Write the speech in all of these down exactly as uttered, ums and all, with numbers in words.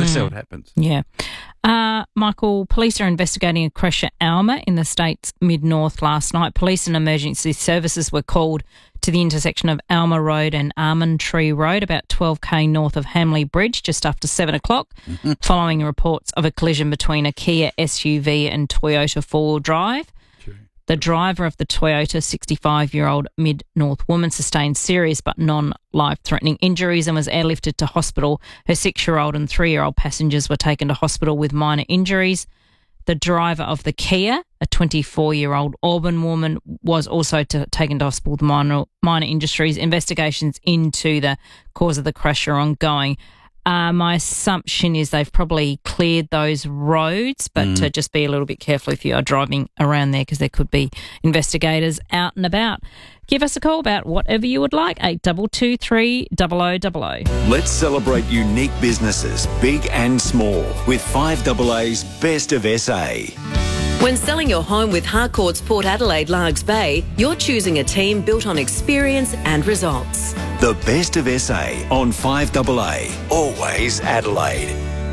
Let's see what happens. Yeah. Uh, Michael, police are investigating a crash at Alma in the state's mid-north last night. Police and emergency services were called to the intersection of Alma Road and Almond Tree Road, about twelve k north of Hamley Bridge, just after seven o'clock, mm-hmm. following reports of a collision between a Kia S U V and Toyota four-wheel drive. The driver of the Toyota, sixty-five-year-old mid-north woman, sustained serious but non-life-threatening injuries and was airlifted to hospital. Her six-year-old and three-year-old passengers were taken to hospital with minor injuries. The driver of the Kia, a twenty-four-year-old Auburn woman, was also to, taken to hospital with minor, minor injuries. Investigations into the cause of the crash are ongoing. Uh, my assumption is they've probably cleared those roads, but mm. to just be a little bit careful if you are driving around there, because there could be investigators out and about. Give us a call about whatever you would like, eight two two three, zero zero zero zero. Let's celebrate unique businesses, big and small, with five A A's Best of S A. When selling your home with Harcourt's Port Adelaide Largs Bay, you're choosing a team built on experience and results. The Best of S A on five A A, always Adelaide.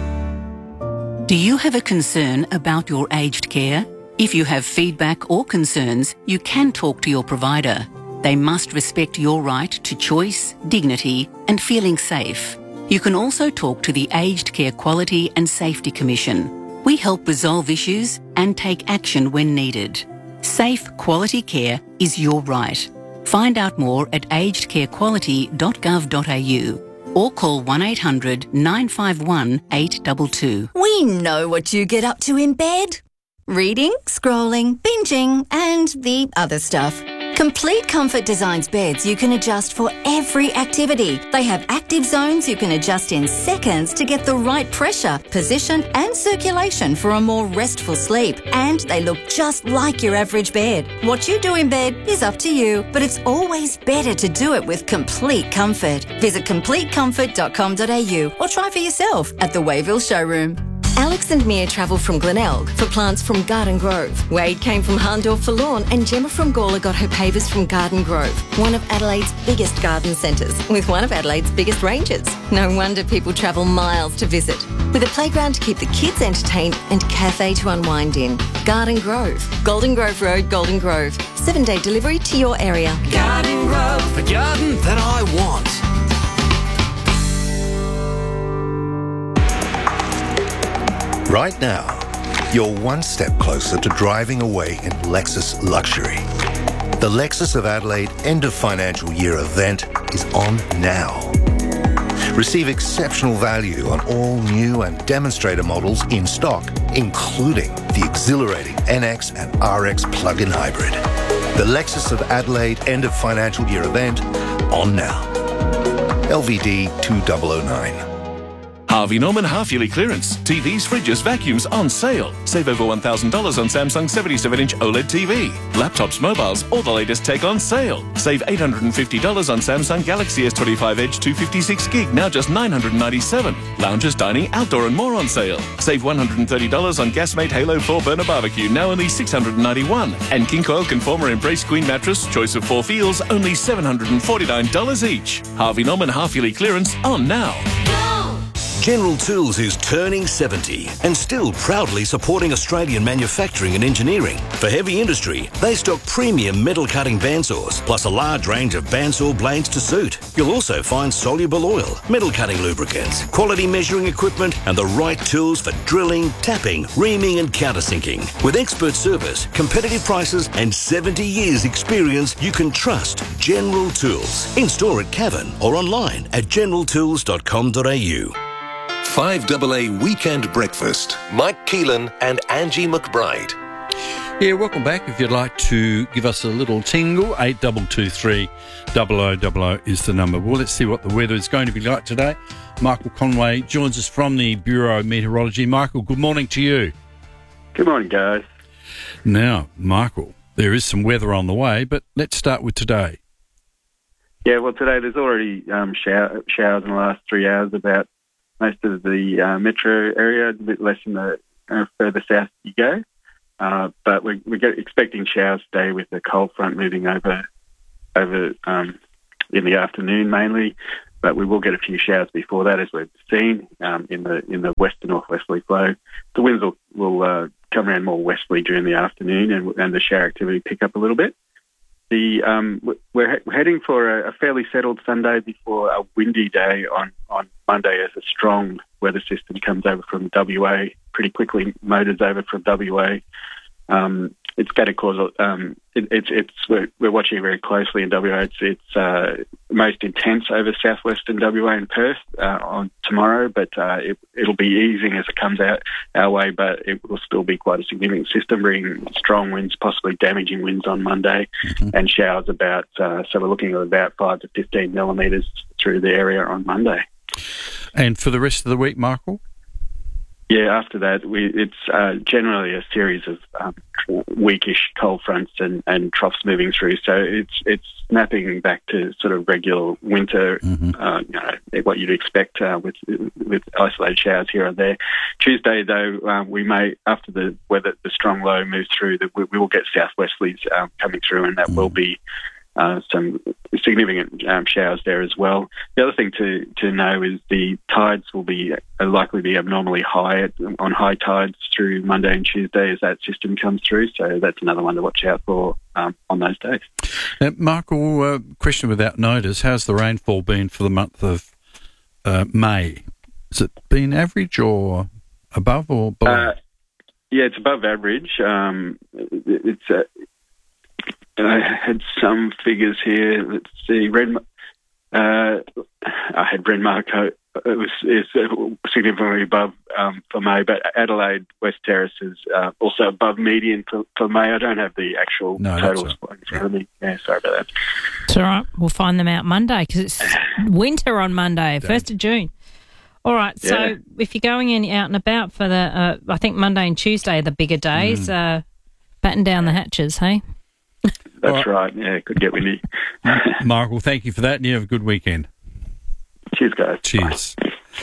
Do you have a concern about your aged care? If you have feedback or concerns, you can talk to your provider. They must respect your right to choice, dignity, and feeling safe. You can also talk to the Aged Care Quality and Safety Commission. We help resolve issues and take action when needed. Safe, quality care is your right. Find out more at aged care quality dot gov dot a u or call one eight hundred nine five one eight two two. We know what you get up to in bed. Reading, scrolling, binging, and the other stuff. Complete Comfort designs beds you can adjust for every activity. They have active zones you can adjust in seconds to get the right pressure, position and circulation for a more restful sleep. And they look just like your average bed. What you do in bed is up to you, but it's always better to do it with Complete Comfort. Visit complete comfort dot com dot a u or try for yourself at the Wayville showroom. Alex and Mia travelled from Glenelg for plants from Garden Grove. Wade came from Harndorf for lawn, and Gemma from Gawler got her pavers from Garden Grove, one of Adelaide's biggest garden centres, with one of Adelaide's biggest ranges. No wonder people travel miles to visit. With a playground to keep the kids entertained and cafe to unwind in. Garden Grove, Golden Grove Road, Golden Grove. Seven-day delivery to your area. Garden Grove, the garden that I want. Right now, you're one step closer to driving away in Lexus luxury. The Lexus of Adelaide end of financial year event is on now. Receive exceptional value on all new and demonstrator models in stock, including the exhilarating N X and R X plug-in hybrid. The Lexus of Adelaide end of financial year event on now. L V D two thousand nine. Harvey Norman half-yearly clearance. T Vs, fridges, vacuums on sale. Save over one thousand dollars on Samsung seventy-seven inch OLED T V. Laptops, mobiles, all the latest tech on sale. Save eight hundred fifty dollars on Samsung Galaxy S twenty-five Edge two fifty-six gig, now just nine hundred ninety-seven dollars. Lounges, dining, outdoor and more on sale. Save one hundred thirty dollars on Gasmate Halo four burner barbecue, now only six hundred ninety-one dollars. And King Coil Conformer Embrace Queen mattress, choice of four feels, only seven hundred forty-nine dollars each. Harvey Norman half-yearly clearance on now. General Tools is turning seventy and still proudly supporting Australian manufacturing and engineering. For heavy industry, they stock premium metal cutting bandsaws, plus a large range of bandsaw blades to suit. You'll also find soluble oil, metal cutting lubricants, quality measuring equipment, and the right tools for drilling, tapping, reaming, and countersinking. With expert service, competitive prices, and seventy years experience, you can trust General Tools. In store at Cavan or online at general tools dot com dot a u. five A A Weekend Breakfast. Mike Keelan and Angie McBride. Yeah, welcome back. If you'd like to give us a little tingle, eight two two three, zero zero zero zero is the number. Well, let's see what the weather is going to be like today. Michael Conway joins us from the Bureau of Meteorology. Michael, good morning to you. Good morning, guys. Now, Michael, there is some weather on the way, but let's start with today. Yeah, well, today there's already um, shower, showers in the last three hours about most of the uh, metro area, a bit less in the uh, further south you go. Uh, but we're, we're get, expecting showers today with the cold front moving over over um, in the afternoon mainly. but we will get a few showers before that, as we've seen um, in the in the west to northwesterly flow. The winds will, will uh, come around more westerly during the afternoon, and, and the shower activity pick up a little bit. The um, we're, we're heading for a, a fairly settled Sunday before a windy day on, on Monday, as a strong weather system comes over from W A pretty quickly, motors over from W A. Um, it's going to cause. Um, it, it's it's we're, we're watching it very closely in W A. It's it's uh, most intense over southwestern W A and Perth uh, on tomorrow, but uh, it, it'll be easing as it comes out our way. But it will still be quite a significant system, bringing strong winds, possibly damaging winds on Monday, mm-hmm. and showers about. Uh, so we're looking at about five to fifteen millimetres through the area on Monday. And for the rest of the week, Michael? Yeah, after that, we, it's uh, generally a series of um, weakish cold fronts and, and troughs moving through. So it's it's snapping back to sort of regular winter, mm-hmm. uh, you know, what you'd expect uh, with with isolated showers here and there. Tuesday, though, uh, we may, after the weather, the strong low moves through, that we, we will get southwesterlies um, coming through, and that mm-hmm. will be Uh, some significant um, showers there as well. The other thing to, to know is the tides will be uh, likely to be abnormally high at, on high tides through Monday and Tuesday as that system comes through. So that's another one to watch out for um, on those days. Uh, Michael, uh, question without notice: how's the rainfall been for the month of uh, May? Has it been average or above or below? Uh, yeah, it's above average. Um, it, it's uh, I had some figures here. Let's see. Red, uh, I had Renmark. It was is significantly above um, for May, but Adelaide West Terrace is uh, also above median for, for May. I don't have the actual no, totals a, in front of me. Yeah, sorry about that. It's all right. We'll find them out Monday because it's winter on Monday, first of June. All right. So Yeah. if you're going in out and about for the, uh, I think Monday and Tuesday are the bigger days. Mm. Uh, batten down the hatches, hey. That's right. right. Yeah, could get windy. Michael, thank you for that, and you have a good weekend. Cheers, guys. Cheers.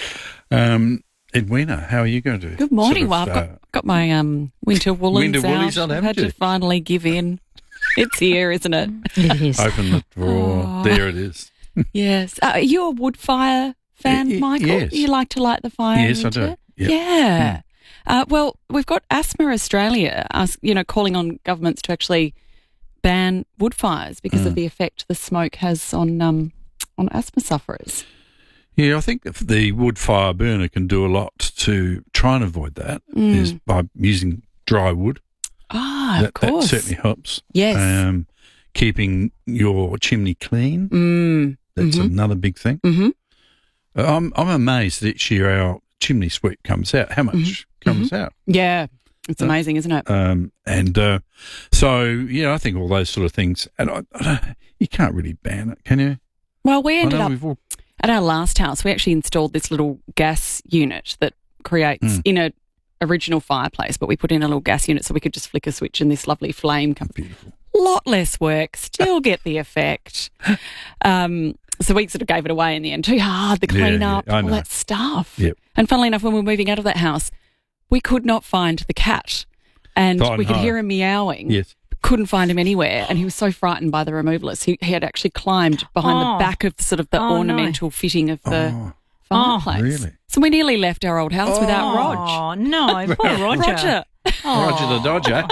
Um, Edwina, how are you going to do? Good morning. Sort of, well, I've uh, got, got my um, winter woolens winter out. woolies on, I've haven't had you? to finally give in. It's here, isn't it? It is. Open the drawer. Oh. There it is. Yes. Uh, are you a wood fire fan, Y- y- Michael? yes. You like to light the fire? in Yes, I winter? do. Yep. Yeah. Mm. Uh, well, we've got Asthma Australia, ask, you know, calling on governments to actually ban wood fires because Mm. of the effect the smoke has on um, on asthma sufferers. Yeah, I think if the wood fire burner can do a lot to try and avoid that Mm. is by using dry wood. Ah, that, of course. That certainly helps. Yes. Um, keeping your chimney clean. Mm. That's Mhm. another big thing. Mm-hmm. Uh, I'm I'm amazed that each year our chimney sweep comes out. How much Mm-hmm. comes out? Yeah. It's Uh, amazing, isn't it? Um, and uh, so, yeah, I think all those sort of things. And I, I don't, you can't really ban it, can you? Well, we ended I know up we've all, at our last house. We actually installed this little gas unit that creates Mm. in a original fireplace, but we put in a little gas unit so we could just flick a switch and this lovely flame comes. beautiful. Lot less work, still get the effect. Um, so we sort of gave it away in the end. Too hard, the Yeah, clean yeah, up, I all know. that stuff. Yep. And funnily enough, when we were moving out of that house, we could not find the cat. And Oh, we could no. hear him meowing. Yes. Couldn't find him anywhere, and he was so frightened by the removalists. He, he had actually climbed behind Oh. the back of sort of the Oh, no. ornamental fitting of the Oh, fireplace. really? So we nearly left our old house without Rog. Oh, no. Poor Roger. Roger. Roger the Dodger.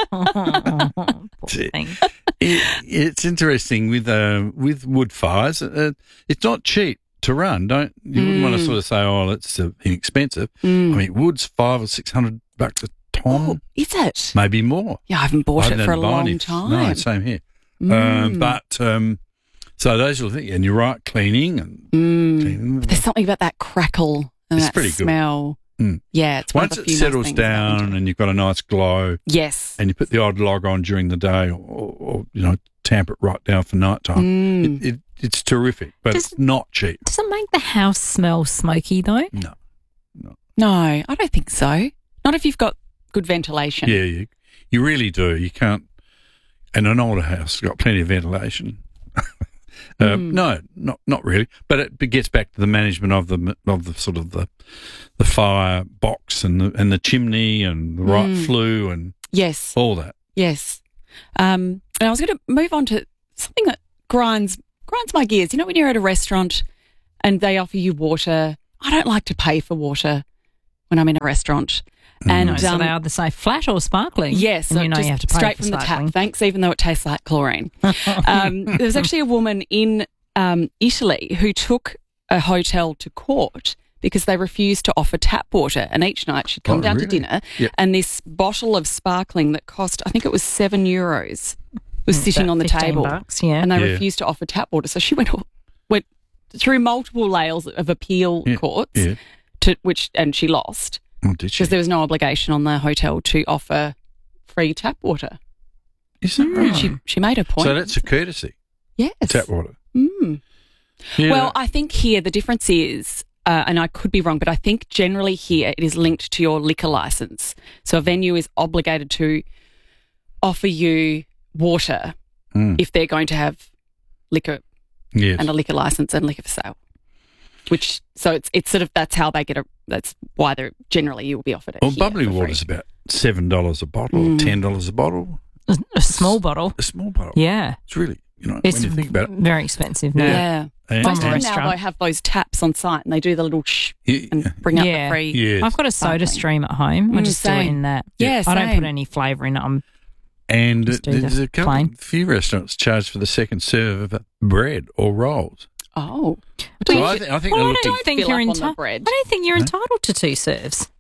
Poor thing. It, it's interesting with uh, with wood fires. Uh, it's not cheap to run. Don't you wouldn't want to Mm. sort of say, oh, it's uh, inexpensive. Mm. I mean, wood's five or six hundred bucks a ton, Oh, is it? maybe more. Yeah, I haven't bought I it haven't for a had to buy long any- time. No, same here. Um, Mm. but um, so those are the things, and you're right, cleaning and Mm. cleaning. There's something about that crackle and It's that pretty good. smell. Mm. Yeah, it's one Once of the it few nice settles things about down winter. and you've got a nice glow, Yes. and you put the odd log on during the day, or, or you know, tamp it right down for night time. Mm. It, it, it's terrific, but Does- it's not cheap. Does it make the house smell smoky, though? No. No, I don't think so. Not if you've got good ventilation. Yeah, you, you really do. You can't. And an older house has got plenty of ventilation. uh, Mm. No, not not really. But it gets back to the management of the of the sort of the the fire box and the and the chimney and the right Mm. flue and Yes. all that. Yes. Um, and I was going to move on to something that grinds grinds my gears. You know, when you're at a restaurant and they offer you water. I don't like to pay for water when I'm in a restaurant. And No, so um, they either say flat or sparkling. yes, and so you know just you have to pay straight for from the sparkling. tap. Thanks, even though it tastes like chlorine. um, there was actually a woman in um, Italy who took a hotel to court because they refused to offer tap water, and each night she'd come Oh, down really? to dinner, Yep. and this bottle of sparkling that cost, I think it was seven euros, was sitting About on the fifteen table, bucks, yeah. and they Yeah. refused to offer tap water. So she went went through multiple layers of appeal Yeah, courts, yeah. to which and she lost Oh, did she? because there was no obligation on the hotel to offer free tap water. Is that right? She she made a point. So that's a courtesy, yes. tap water. Mm. Yeah. Well, I think here the difference is, uh, and I could be wrong, but I think generally here it is linked to your liquor license. So a venue is obligated to offer you water Mm. if they're going to have liquor yes. and a liquor license and liquor for sale. Which so it's it's sort of that's how they get a that's why they're generally you will be offered it. Well, here bubbly for free. water's about seven dollars a bottle, Mm. or ten dollars a bottle. A, a small bottle. A small bottle. Yeah. It's really, you know, It's when you think about it. very expensive now. Yeah. And- Most of them and- now restaurant. though have those taps on site and they do the little shh Yeah. and bring out Yeah. the free. Yes. I've got a soda Sparkling. stream at home. I Mm, just do it same. in that. Yeah, I don't same. put any flavour in it. I'm And Just do there's the a couple, plain. few restaurants charge for the second serve of bread or rolls. Oh. So I, th- I think Well, they're I looking. don't think fill you're up on the entitled. bread. I don't think you're Huh? entitled to two serves.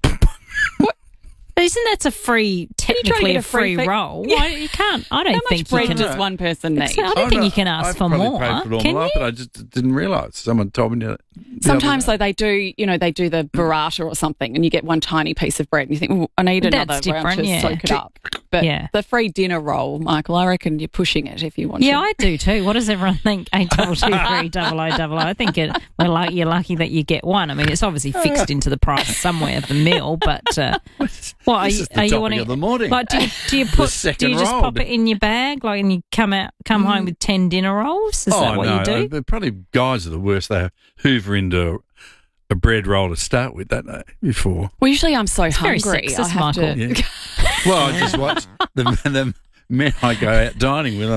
Isn't that a free, trying to technically get a a free free fe- roll? Yeah. Why you can't? I don't How think much bread you can. does one person need? I don't think you can ask I've for probably more. paid for it all Can my life, you? but I just didn't realise. Someone told me that. the Sometimes other though they do, you know, they do the burrata or something, and you get one tiny piece of bread, and you think, well, I need That's another round different, to yeah. soak it up. But Yeah. the free dinner roll, Michael, I reckon you're pushing it if you want Yeah, to. I do too. What does everyone think? Eight double two three double o double o. I think it. We're like you're lucky that you get one. I mean, it's obviously fixed into the price somewhere of the meal, but uh, what are This you? is the Are you topic wanting? of the morning. Like, do you, do you put? Do second you just roll. pop it in your bag, like, and you come out, come home with ten dinner rolls? Is oh, that what no, you do? But probably guys are the worst. They hoover into a bread roll to start with, don't they? Before. Well, usually I'm so very hungry. I sexist, have Michael. to. Yeah. Well, I just watch the, the men I go out dining with.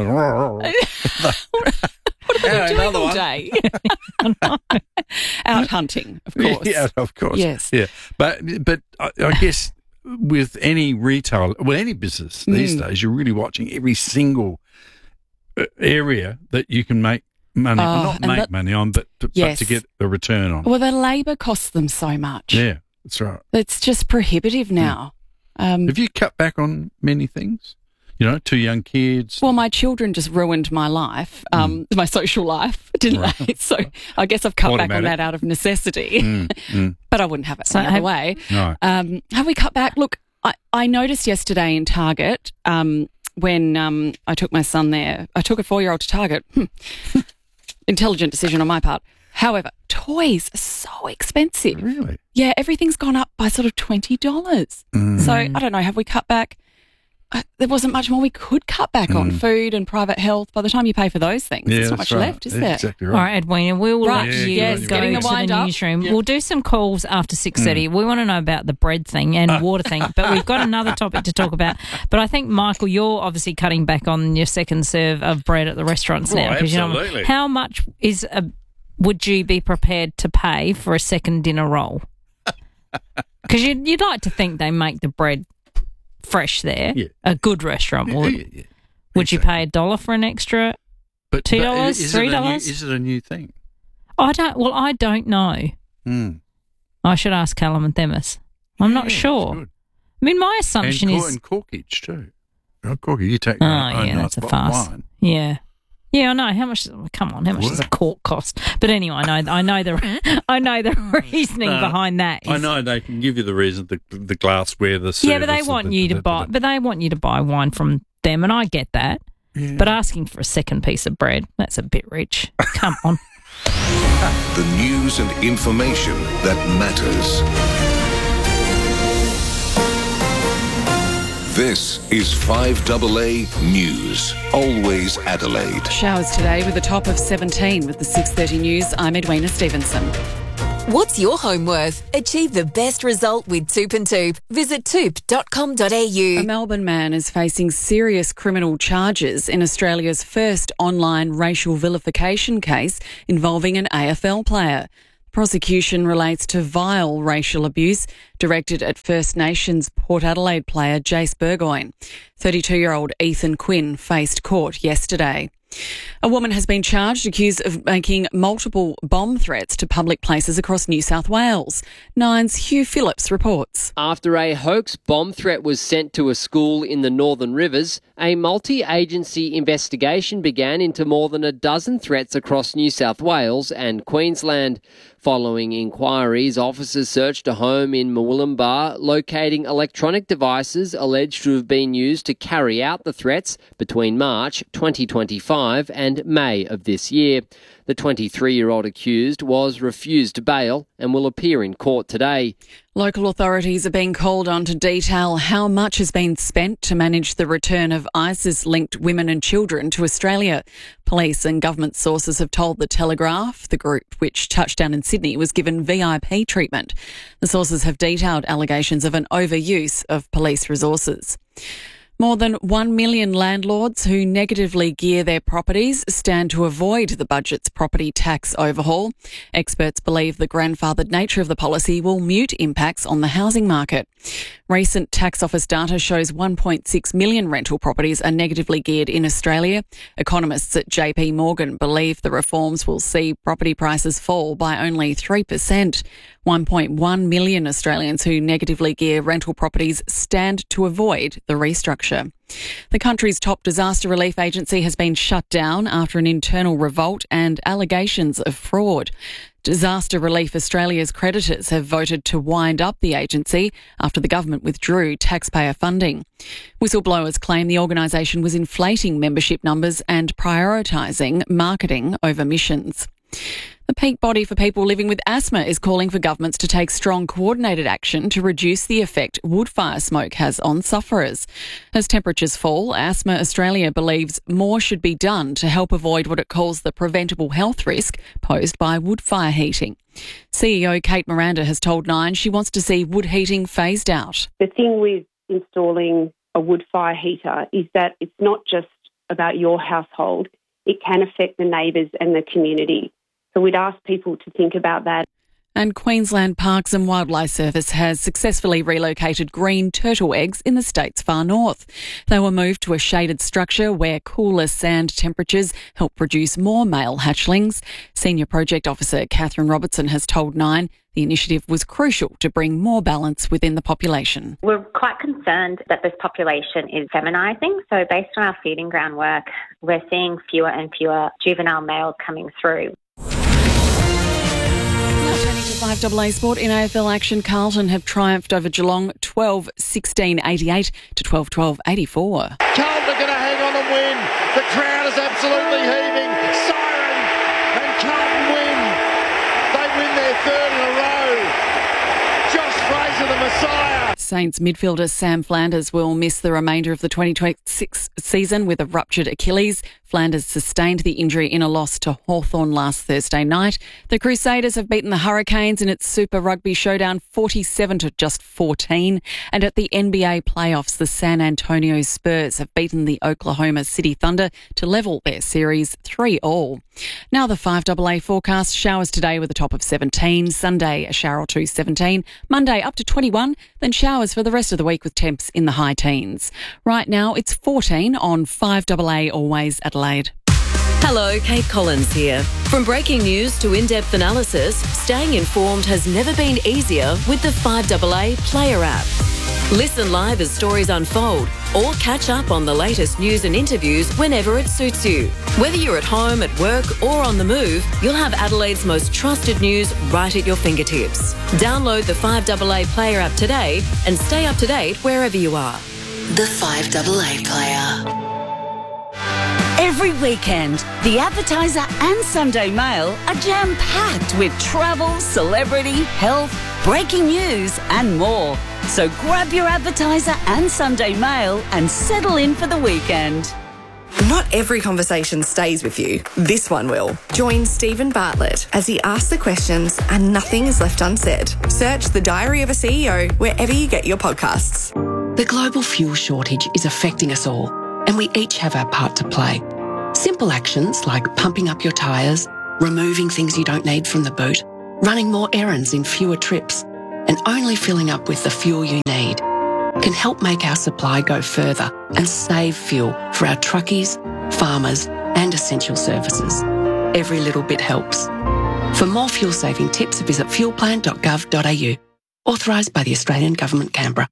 What are Yeah, you doing another all one. day? Out hunting, of course. Yeah, of course. Yes. Yeah, but but I, I guess with any retail, well, any business these Mm. days, you're really watching every single uh, area that you can make money, Oh, not and make that- money on, but to, Yes. but to get a return on. Well, the labour costs them so much. Yeah, that's right. It's just prohibitive now. Um, Have you cut back on many things? You know, two young kids. Well, my children just ruined my life, um, my social life, didn't Right. they? So I guess I've cut back on Automatic. that out of necessity. Mm, mm. But I wouldn't have it So any other have- way. No. Um, have we cut back? Look, I, I noticed yesterday in Target um, when um, I took my son there. I took a four-year-old to Target. Hmm. Intelligent decision on my part. However, toys are so expensive. Really? Yeah, everything's gone up by sort of twenty dollars. Mm. So I don't know, have we cut back? Uh, there wasn't much more we could cut back on. Mm. Food and private health. By the time you pay for those things, Yeah, there's not that's much right. left, is Yeah, there? Exactly All right. right, Edwina, we will Right, let Yeah, you yes, go getting the to wind the up. newsroom. Yeah. We'll do some calls after six thirty. We want to know about the bread thing and water thing, but we've got another topic to talk about. But I think, Michael, you're obviously cutting back on your second serve of bread at the restaurants Oh, now. 'cause, you know, absolutely. how much is a, would you be prepared to pay for a second dinner roll? Because you'd, you'd like to think they make the bread fresh there. Yeah. A good restaurant Yeah, would. yeah, yeah. Would you pay a dollar for an extra? But two but dollars, is it three a new- dollars? Is it a new thing? I don't. Well, I don't know. Mm. I should ask Callum and Themis. I'm Yeah, not it's sure. good. I mean, my And, assumption cor- is. and corkage too. Oh, corkage, you take Oh, your own yeah, nice that's a bottle of farce. wine. Yeah. Yeah, I know. How much? Come on, how much What? does a cork cost? But anyway, I know. I know the. I know the reasoning No, behind that. Is, I know they can give you the reason, the the glassware, the Yeah, but they service, want the- you the- to the- buy. the- But they want you to buy wine from them, and I get that. Yeah. But asking for a second piece of bread—that's a bit rich. Come on. The news and information that matters. This is five A A News. Always Adelaide. Showers today with a top of seventeen with the six thirty news. I'm Edwina Stevenson. What's your home worth? Achieve the best result with Toop and Toop. Visit toop dot com dot a u. A Melbourne man is facing serious criminal charges in Australia's first online racial vilification case involving an A F L player. Prosecution relates to vile racial abuse directed at First Nations Port Adelaide player Jace Burgoyne. thirty-two-year-old Ethan Quinn faced court yesterday. A woman has been charged, accused of making multiple bomb threats to public places across New South Wales. Nine's Hugh Phillips reports. After a hoax bomb threat was sent to a school in the Northern Rivers, a multi-agency investigation began into more than a dozen threats across New South Wales and Queensland. Following inquiries, officers searched a home in Murwillumbah, locating electronic devices alleged to have been used to carry out the threats between March twenty twenty-five and May of this year. The twenty-three-year-old accused was refused bail and will appear in court today. Local authorities are being called on to detail how much has been spent to manage the return of ISIS-linked women and children to Australia. Police and government sources have told The Telegraph the group, which touched down in Sydney, was given V I P treatment. The sources have detailed allegations of an overuse of police resources. More than one million landlords who negatively gear their properties stand to avoid the budget's property tax overhaul. Experts believe the grandfathered nature of the policy will mute impacts on the housing market. Recent tax office data shows one point six million rental properties are negatively geared in Australia. Economists at J P Morgan believe the reforms will see property prices fall by only three percent. one point one million Australians who negatively gear rental properties stand to avoid the restructure. The country's top disaster relief agency has been shut down after an internal revolt and allegations of fraud. Disaster Relief Australia's creditors have voted to wind up the agency after the government withdrew taxpayer funding. Whistleblowers claim the organisation was inflating membership numbers and prioritising marketing over missions. The peak body for people living with asthma is calling for governments to take strong coordinated action to reduce the effect wood fire smoke has on sufferers. As temperatures fall, Asthma Australia believes more should be done to help avoid what it calls the preventable health risk posed by wood fire heating. C E O Kate Miranda has told Nine she wants to see wood heating phased out. The thing with installing a wood fire heater is that it's not just about your household. It can affect the neighbours and the community. So we'd ask people to think about that. And Queensland Parks and Wildlife Service has successfully relocated green turtle eggs in the state's far north. They were moved to a shaded structure where cooler sand temperatures help produce more male hatchlings. Senior Project Officer Catherine Robertson has told Nine the initiative was crucial to bring more balance within the population. We're quite concerned that this population is feminising. So based on our feeding ground work, we're seeing fewer and fewer juvenile males coming through. five A A Sport in A F L action, Carlton have triumphed over Geelong twelve sixteen eighty-eight to twelve twelve eighty-four. Carlton are going to hang on and win. The crowd is absolutely heaving. Siren and Carlton win. They win their third in a row. Josh Fraser, the Messiah. Saints midfielder Sam Flanders will miss the remainder of the twenty twenty-six season with a ruptured Achilles. Flanders sustained the injury in a loss to Hawthorn last Thursday night. The Crusaders have beaten the Hurricanes in its Super Rugby Showdown forty-seven to just fourteen. And at the N B A playoffs, the San Antonio Spurs have beaten the Oklahoma City Thunder to level their series three all. Now the five A A forecast. Showers today with a top of seventeen. Sunday, a shower or two, seventeen. Monday, up to twenty-one. Then showers for the rest of the week with temps in the high teens. Right now, it's fourteen on five A A Always Adelaide. Hello, Kate Collins here. From breaking news to in-depth analysis, staying informed has never been easier with the five A A Player app. Listen live as stories unfold or catch up on the latest news and interviews whenever it suits you. Whether you're at home, at work or on the move, you'll have Adelaide's most trusted news right at your fingertips. Download the five A A Player app today and stay up to date wherever you are. The five A A Player. Every weekend, the Advertiser and Sunday Mail are jam-packed with travel, celebrity, health, breaking news and more. So grab your Advertiser and Sunday Mail and settle in for the weekend. Not every conversation stays with you. This one will. Join Stephen Bartlett as he asks the questions and nothing is left unsaid. Search The Diary of a C E O wherever you get your podcasts. The global fuel shortage is affecting us all, and we each have our part to play. Simple actions like pumping up your tyres, removing things you don't need from the boot, running more errands in fewer trips, and only filling up with the fuel you need can help make our supply go further and save fuel for our truckies, farmers and essential services. Every little bit helps. For more fuel-saving tips, visit fuel plan dot gov dot a u. Authorised by the Australian Government, Canberra.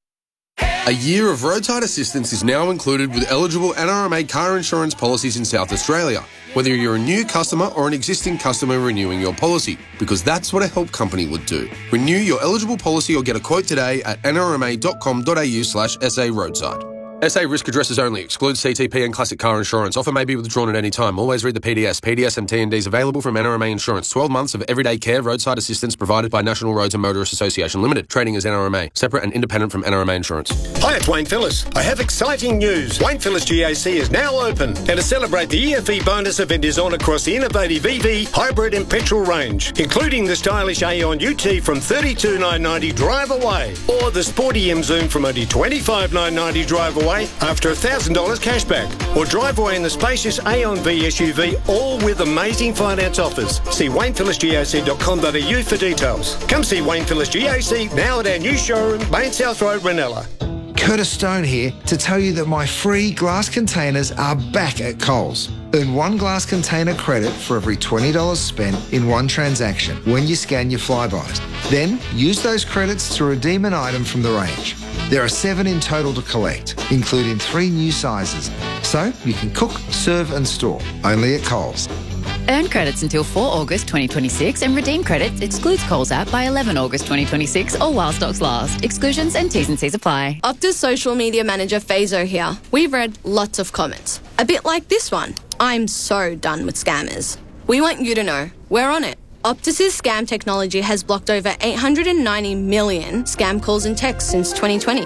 A year of roadside assistance is now included with eligible N R M A car insurance policies in South Australia, whether you're a new customer or an existing customer renewing your policy, because that's what a help company would do. Renew your eligible policy or get a quote today at n r m a dot com dot a u slash s a roadside. S A risk addresses only. Excludes C T P and classic car insurance. Offer may be withdrawn at any time. Always read the P D S. P D S and T and Ds available from N R M A Insurance. twelve months of everyday care roadside assistance provided by National Roads and Motorists Association Limited. Trading as N R M A. Separate and independent from N R M A Insurance. Hi, it's Wayne Phillips. I have exciting news. Wayne Phillips G A C is now open. And to celebrate, the E F E bonus event is on across the innovative E V, hybrid and petrol range, including the stylish Aeon U T from thirty-two thousand nine hundred ninety drive away, or the sporty M Zoom from only twenty-five thousand nine hundred ninety drive away after a one thousand dollars cashback, or drive away in the spacious Aeon V S U V, all with amazing finance offers. See wayne phillips g a c dot com dot a u for details. Come see Wayne Phillips G A C now at our new showroom, Main South Road, Ranella. Curtis Stone here to tell you that my free glass containers are back at Coles. Earn one glass container credit for every twenty dollars spent in one transaction when you scan your Flybys. Then use those credits to redeem an item from the range. There are seven in total to collect, including three new sizes. So you can cook, serve and store, only at Coles. Earn credits until four August twenty twenty-six and redeem credits excludes Coles app by eleven August twenty twenty-six or while stocks last. Exclusions and T's and C's apply. Optus social media manager Fazo here. We've read lots of comments. A bit like this one. I'm so done with scammers. We want you to know we're on it. Optus's scam technology has blocked over eight hundred ninety million scam calls and texts since twenty twenty.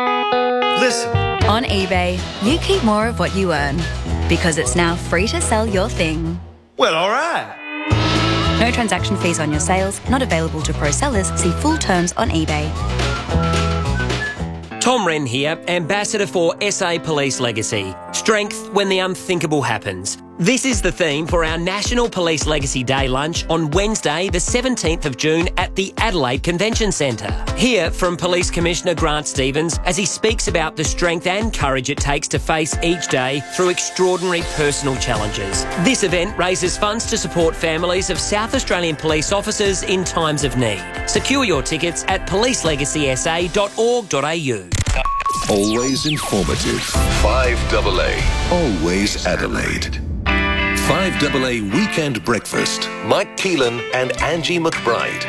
Listen. On eBay, you keep more of what you earn because it's now free to sell your thing. Well, all right. No transaction fees on your sales, not available to pro sellers. See full terms on eBay. Tom Wren here, Ambassador for S A Police Legacy. Strength when the unthinkable happens. This is the theme for our National Police Legacy Day lunch on Wednesday, the seventeenth of June at the Adelaide Convention Centre. Hear from Police Commissioner Grant Stevens as he speaks about the strength and courage it takes to face each day through extraordinary personal challenges. This event raises funds to support families of South Australian police officers in times of need. Secure your tickets at police legacy s a dot org dot a u. Always informative. five A A. Always Adelaide. five A A Weekend Breakfast. Mike Keelan and Angie McBride.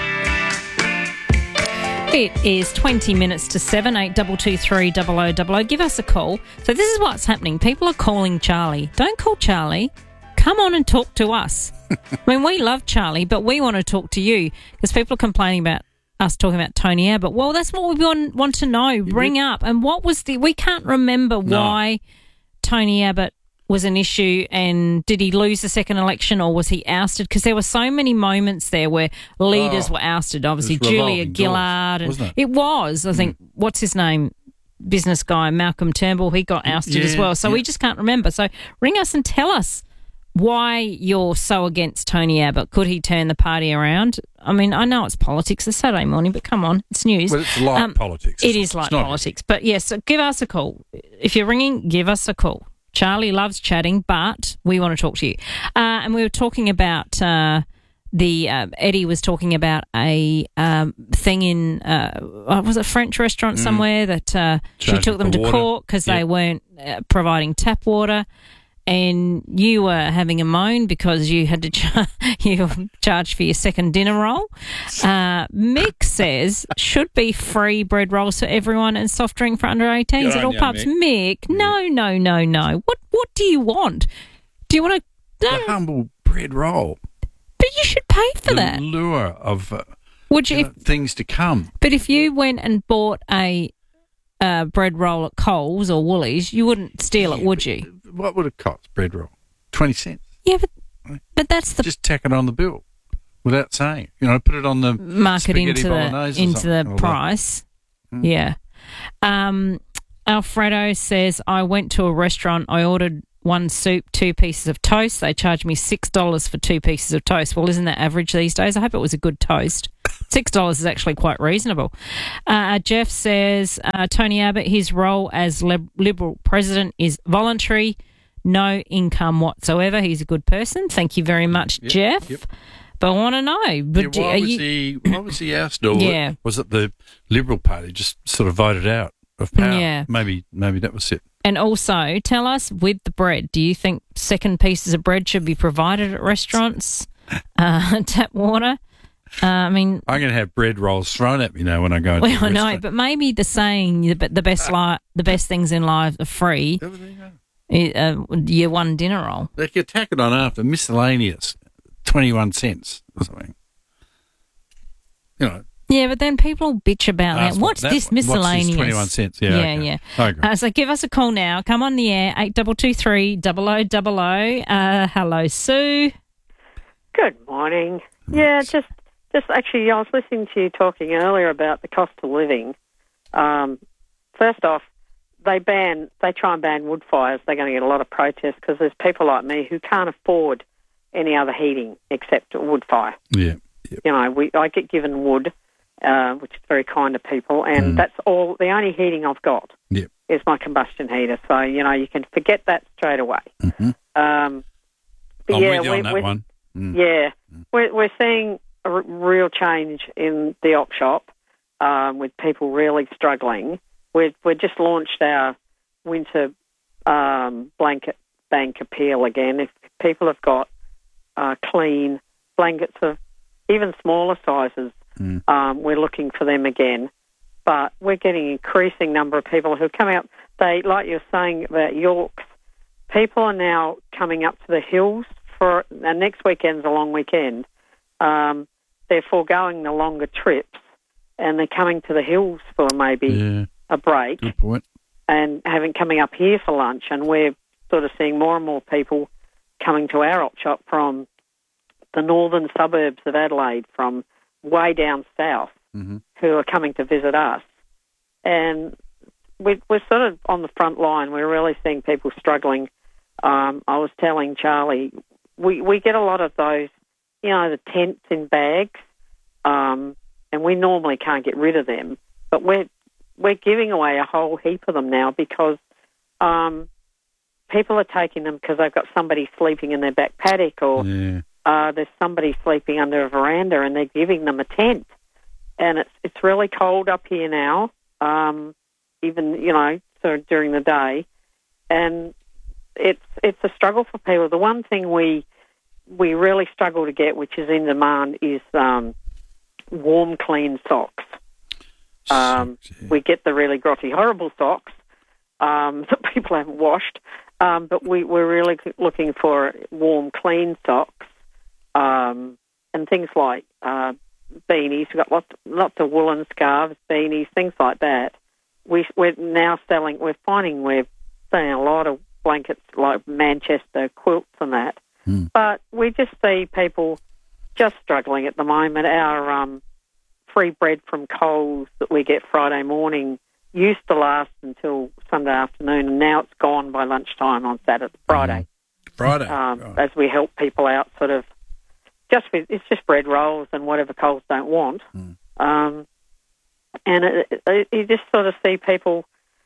It is twenty minutes to seven, eight two two three double oh double oh. Give us a call. So this is what's happening. People are calling Charlie. Don't call Charlie. Come on and talk to us. I mean, we love Charlie, but we want to talk to you because people are complaining about us talking about Tony Abbott. Well, that's what we want, want to know. Bring up. And what was the... We can't remember No. why Tony Abbott was an issue, and did he lose the second election or was he ousted? Because there were so many moments there where leaders Oh, were ousted. Obviously, it was Julia revolving doors, Gillard. And wasn't it? it was. I think, what's his name? Business guy, Malcolm Turnbull, he got ousted Yeah, as well. So yeah. we just can't remember. So ring us and tell us why you're so against Tony Abbott. Could he turn the party around? I mean, I know it's politics. It's Saturday morning, but come on, it's news. Well, it's light Um, politics. It It's- is light it's not- politics. But yes, so give us a call. If you're ringing, give us a call. Charlie loves chatting, but we want to talk to you. Uh, and we were talking about uh, the uh, Eddie was talking about a um, thing in uh, was it a French restaurant Mm. somewhere that uh, she Charged took them for to water. court because Yeah. they weren't uh, providing tap water. And you were having a moan because you had to char- you were charged for your second dinner roll. Uh, Mick says should be free bread rolls for everyone and soft drink for under eighteens Good at on all ya, pubs. Mick. Mick, no, no, no, no. What what do you want? Do you want to? The humble bread roll. But you should pay for the that. lure of uh, Would you? you know, things to come. But if you went and bought a uh, bread roll at Coles or Woolies, you wouldn't steal it, would you? what would it cost, bread roll? twenty cents. Yeah, but but that's the... Just tack it on the bill without saying. You know, put it on the market into the, into the price. Mm. Yeah. Um, Alfredo says, I went to a restaurant, I ordered one soup, two pieces of toast. They charged me six dollars for two pieces of toast. Well, isn't that average these days? I hope it was a good toast. six dollars is actually quite reasonable. Uh, Jeff says, uh, Tony Abbott, his role as Lib- Liberal president is voluntary, no income whatsoever. He's a good person. Thank you very much, Yep, Jeff. yep. But I want to know. But Yeah, do- why, are was you- he, why was he ousted? Or Yeah. Was it the Liberal Party just sort of voted out of power? Yeah. Maybe, maybe that was it. And also, tell us, with the bread, do you think second pieces of bread should be provided at restaurants? Uh, tap water? Uh, I mean, I'm going to have bread rolls thrown at me now when I go into well, a I know, restaurant. but maybe the saying the, the best li- the best things in life are free. i- Uh, your one dinner roll. They could tack it on after miscellaneous, twenty-one cents or something. You know. Yeah, but then people bitch about Ask that. what What's that- this what's this miscellaneous? twenty-one cents? Yeah, yeah, okay. yeah. I agree. Uh, so give us a call now. Come on the air, eight two two three, double oh double oh. Uh, hello, Sue. Good morning. Yeah, just just actually, I was listening to you talking earlier about the cost of living. Um, first off, they ban, they try and ban wood fires. They're going to get a lot of protests because there's people like me who can't afford any other heating except a wood fire. Yeah. You know, we I get given wood, uh, which is very kind of people, and Mm. that's all. The only heating I've got Yeah. is my combustion heater. So you know, you can forget that straight away. Mm-hmm. Um, but I'm yeah, with you we, on that we- one. Mm. Yeah, we're we're seeing a r- real change in the op shop, um, with people really struggling. We've we just launched our winter um, blanket bank appeal again. If people have got uh, clean blankets of even smaller sizes, Mm. um, we're looking for them again. But we're getting an increasing number of people who come out. They, like you were saying about Yorks, people are now coming up to the hills for, and next weekend's a long weekend. Um, they're foregoing the longer trips and they're coming to the hills for maybe Yeah. a break Good point. and having coming up here for lunch. And we're sort of seeing more and more people coming to our op shop from the northern suburbs of Adelaide, from way down south, Mm-hmm. who are coming to visit us. And we, we're sort of on the front line. We're really seeing people struggling. Um, I was telling Charlie, we, we get a lot of those, you know, the tents in bags, um, and we normally can't get rid of them, but we're, we're giving away a whole heap of them now because um, people are taking them because they've got somebody sleeping in their back paddock, or Yeah. uh, there's somebody sleeping under a veranda and they're giving them a tent. And it's it's really cold up here now, um, even, you know, sort of during the day. And it's it's a struggle for people. The one thing we we really struggle to get, which is in demand, is um, warm, clean socks. Um, we get the really grotty, horrible socks um, that people haven't washed, um, but we, we're really looking for warm, clean socks, um, and things like uh, beanies. We've got lots, lots of woolen scarves, beanies, things like that. We, we're now selling, we're finding we're selling a lot of blankets like Manchester quilts and that. Mm. But we just see people just struggling at the moment. Our um, free bread from Coles that we get Friday morning used to last until Sunday afternoon, and now it's gone by lunchtime on Saturday, Friday. Friday. Um, right. As we help people out, sort of, just with, it's just bread rolls and whatever Coles don't want. Mm. Um, and it, it, you just sort of see people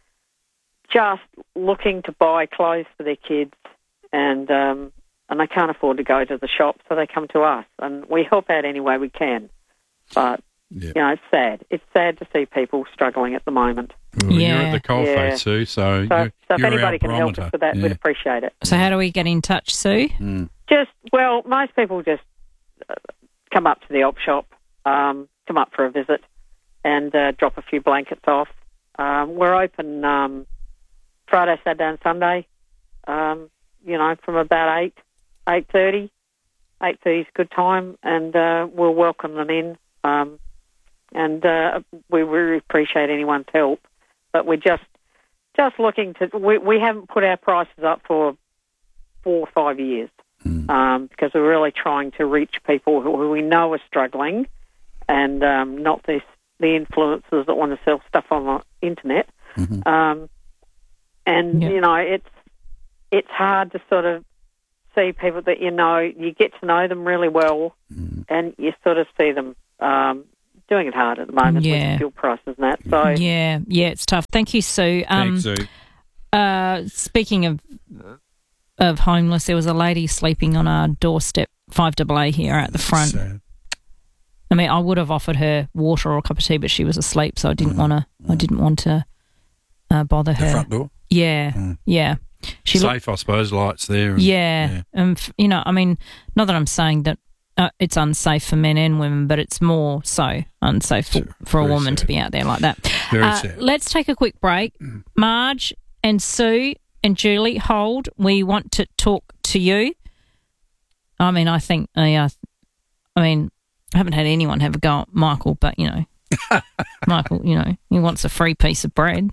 just looking to buy clothes for their kids, and um, and they can't afford to go to the shop, so they come to us, and we help out any way we can. But Yeah. you know, it's sad. It's sad to see people struggling at the moment. Well, You're Yeah. at the coalface, Yeah. Sue, so, So, you're, so if you're anybody our can help barometer. us with that, Yeah. we'd appreciate it. So how do we get in touch, Sue? Mm. Just, well, most people just uh, come up to the op shop, um, come up for a visit, and uh, drop a few blankets off. Um, we're open um, Friday, Saturday and Sunday, um, you know, from about eight, eight thirty. eight thirty is a good time, and uh, we'll welcome them in. Um, and uh, we really appreciate anyone's help. But we're just just looking to, we, we haven't put our prices up for four or five years mm. um, because we're really trying to reach people who, who we know are struggling and um, not this, the influencers that want to sell stuff on the internet. Mm-hmm. Um, and, yep. you know, it's it's hard to sort of see people that you know, you get to know them really well mm. and you sort of see them um, doing it hard at the moment yeah. with fuel prices and that. So Yeah, yeah, it's tough. Thank you, Sue. Um, Thanks, Sue. Uh, speaking of of homeless, there was a lady sleeping on our doorstep, five double A here at the front. Sad. I mean, I would have offered her water or a cup of tea, but she was asleep, so I didn't mm. want to. I didn't want to uh, bother her. The front door. Yeah, mm. yeah. She Safe, lo- I suppose. Lights there. And, yeah, yeah. and f- you know, I mean, not that I'm saying that uh, it's unsafe for men and women, but it's more so unsafe for, Sure. for a Very woman sad. to be out there like that. Very uh, sad. Let's take a quick break. Marge and Sue and Julie, hold. We want to talk to you. I mean, I think, uh, yeah, I mean, I haven't had anyone have a go at Michael, but, you know, Michael, you know, he wants a free piece of bread.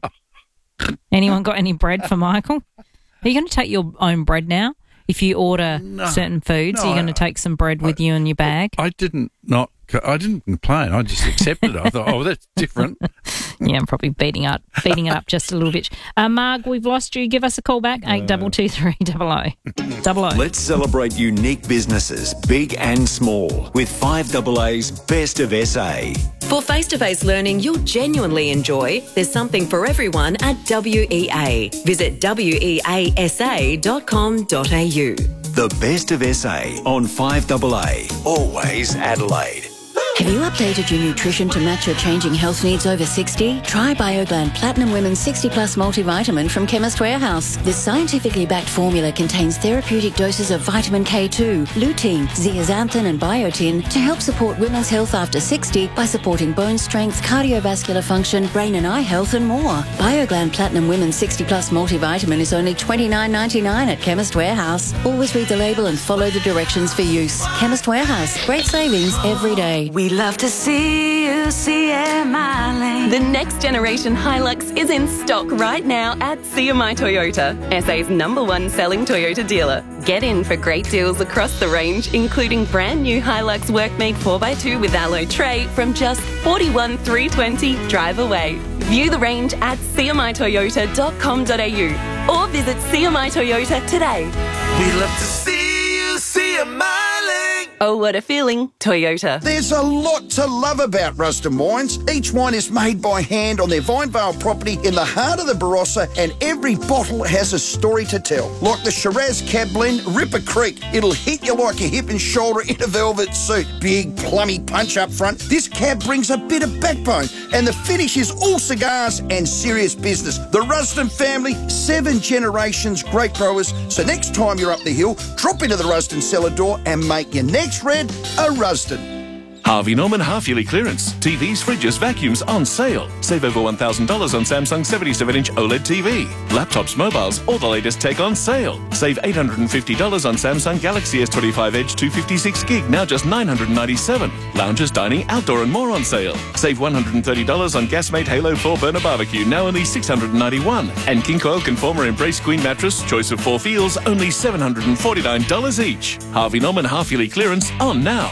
Anyone got any bread for Michael? Are you going to take your own bread now? If you order No. certain foods, No, are you going to take some bread with you in your bag? I didn't not. I didn't complain. I just accepted it. I thought, oh, that's different. Yeah, I'm probably beating up, beating it up just a little bit. Uh, Marg, we've lost you. Give us a call back, eight double two three double O. Double O. Let's celebrate unique businesses, big and small, with five double A's Best of S A. For face-to-face learning you'll genuinely enjoy, there's something for everyone at W E A. Visit W E A S A dot com dot A U. The Best of S A on five double A. Always Adelaide. Have you updated your nutrition to match your changing health needs over sixty? Try BioGland Platinum Women's sixty plus multivitamin from Chemist Warehouse. This scientifically backed formula contains therapeutic doses of vitamin K two, lutein, zeaxanthin and biotin to help support women's health after sixty by supporting bone strength, cardiovascular function, brain and eye health and more. BioGland Platinum Women's sixty plus multivitamin is only twenty-nine ninety-nine at Chemist Warehouse. Always read the label and follow the directions for use. Chemist Warehouse. Great savings every day. We love to see you, C M I Lane. The next generation Hilux is in stock right now at C M I Toyota, S A's number one selling Toyota dealer. Get in for great deals across the range, including brand new Hilux Workmate four by two with alloy tray from just forty-one thousand three hundred twenty drive away. View the range at C M I Toyota dot com dot A U or visit C M I Toyota today. We love to see you, C M I Lane. Oh, what a feeling, Toyota. There's a lot to love about Rusden Wines. Each wine is made by hand on their Vinevale property in the heart of the Barossa, and every bottle has a story to tell. Like the Shiraz Cab Blend, Ripper Creek. It'll hit you like a hip and shoulder in a velvet suit. Big, plummy punch up front. This cab brings a bit of backbone, and the finish is all cigars and serious business. The Rusden family, seven generations, great growers. So next time you're up the hill, drop into the Rusden cellar door and make your next red a Rusden. Harvey Norman half-yearly clearance. T Vs, fridges, vacuums on sale. Save over one thousand dollars on Samsung seventy-seven inch OLED T V. Laptops, mobiles, all the latest tech on sale. Save eight hundred fifty dollars on Samsung Galaxy S twenty-five Edge two fifty-six gig, now just nine hundred ninety-seven dollars. Lounges, dining, outdoor and more on sale. Save one hundred thirty dollars on Gasmate Halo four burner barbecue, now only six hundred ninety-one dollars. And King Coil Conformer Embrace Queen mattress, choice of four feels, only seven hundred forty-nine dollars each. Harvey Norman half-yearly clearance on now.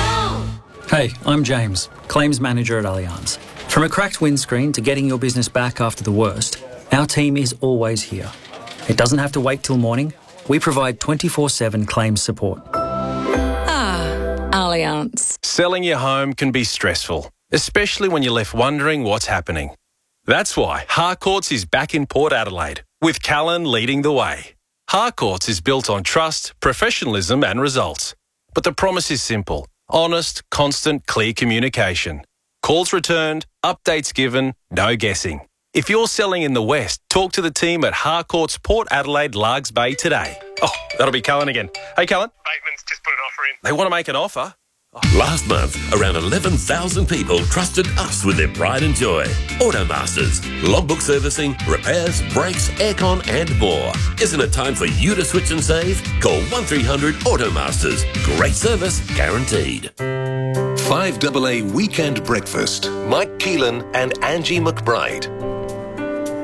Hey, I'm James, Claims Manager at Allianz. From a cracked windscreen to getting your business back after the worst, our team is always here. It doesn't have to wait till morning. We provide twenty-four seven claims support. Ah, Allianz. Selling your home can be stressful, especially when you're left wondering what's happening. That's why Harcourts is back in Port Adelaide, with Callan leading the way. Harcourts is built on trust, professionalism and results. But the promise is simple. Honest, constant, clear communication. Calls returned, updates given, no guessing. If you're selling in the West, talk to the team at Harcourts Port Adelaide Largs Bay today. Oh, that'll be Callan again. Hey, Callan. Bateman's just put an offer in. They want to make an offer? Last month, around eleven thousand people trusted us with their pride and joy. Automasters, logbook servicing, repairs, brakes, aircon and more. Isn't it time for you to switch and save? Call one three hundred Automasters. Great service guaranteed. five double A Weekend Breakfast. Mike Keelan and Angie McBride.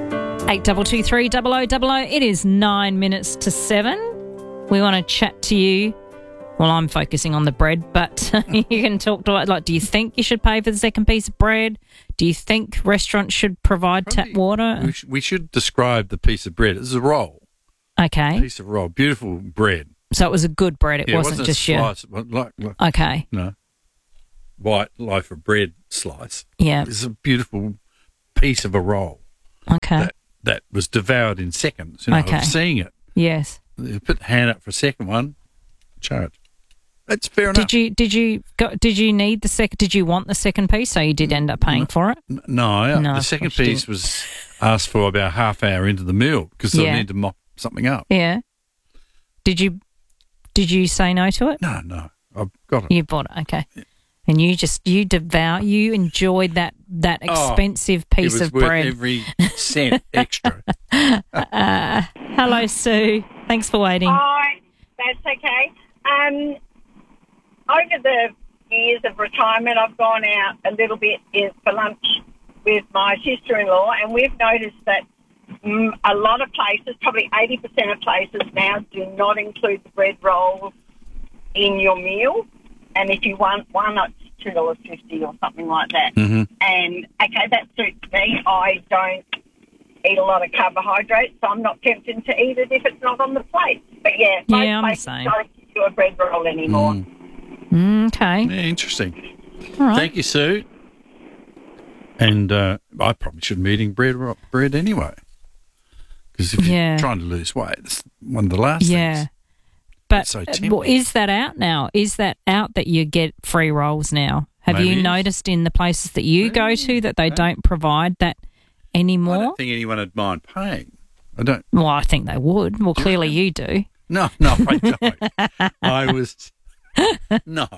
eight two two three double oh double oh. It is nine minutes to seven. We want to chat to you. Well, I'm focusing on the bread, but you can talk to it. Like, do you think you should pay for the second piece of bread? Do you think restaurants should provide Probably, tap water? We, sh- we should describe the piece of bread as a roll. Okay. A piece of roll. Beautiful bread. So it was a good bread. It yeah, wasn't, it wasn't just a your... slice, but like, like, Okay. No. White loaf of bread slice. Yeah. It's a beautiful piece of a roll. Okay. That, that was devoured in seconds. You know, Okay. of seeing it. Yes. You put the hand up for a second one, charge. That's fair enough. Did you did you go, did you need the second? Did you want the second piece? So you did end up paying for it. No, No, the of second course you piece was asked for about half hour into the meal because they Yeah. need to mop something up. Yeah. Did you did you say no to it? No, no, I've got it. You bought it, okay. And you just you devour you enjoyed that that Oh, expensive piece it was of worth bread. every cent extra. uh, hello, Sue. Thanks for waiting. Hi, that's okay. Um, over the years of retirement, I've gone out a little bit in, for lunch with my sister-in-law, and we've noticed that mm, a lot of places, probably eighty percent of places now, do not include the bread rolls in your meal. And if you want one, it's two dollars fifty or something like that. Mm-hmm. And, okay, that suits me. I don't eat a lot of carbohydrates, so I'm not tempted to eat it if it's not on the plate. But, yeah, most Yeah, I'm the places same. don't give you a bread roll anymore. Mm. Mm, okay. Yeah, interesting. All right. Thank you, Sue. And uh, I probably shouldn't be eating bread bread anyway. Because if Yeah. you're trying to lose weight, it's one of the last Yeah. things. But so uh, tempting. well, is that out now? Is that out that you get free rolls now? Have Maybe you it is. noticed in the places that you go to that they don't provide that I anymore? don't think anyone would mind paying. I don't. Well, I think they would. Well, clearly you do. No, no, I don't. I was. No,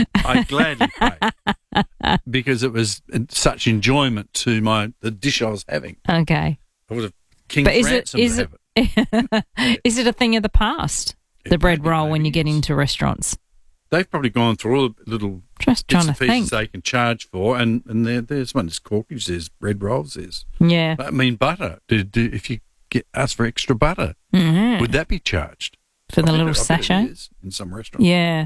I gladly pay because it was such enjoyment to my the dish I was having. Okay. I would have king's But is it ransom is to it have it. is it a thing of the past? The bread roll when you get into restaurants. They've probably gone through all the little Just bits trying and to pieces think. they can charge for, and, and there, there's one, there's corkage, there's bread rolls, there's Yeah. I mean butter. Do, do, if you get ask for extra butter, Mhm. would that be charged For the I bet little it- I bet it sachet? is in some restaurants. Yeah.